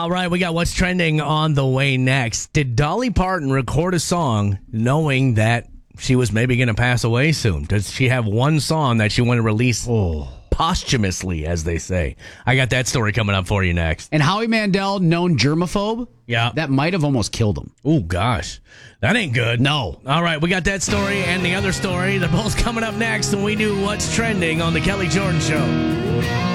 All right, we got what's trending on the way next. Did Dolly Parton record a song knowing that she was maybe going to pass away soon? Does she have one song that she want to release posthumously, as they say? I got that story coming up for you next. And Howie Mandel, known germaphobe, that might have almost killed him. Oh, gosh. That ain't good. No. All right, we got that story and the other story. They're both coming up next when we do What's Trending on The Kelly Jordan Show.